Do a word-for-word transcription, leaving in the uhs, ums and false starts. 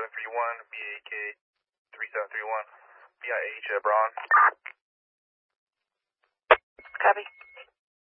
seven three one, B A K three seven three one, B I H, uh, Braun.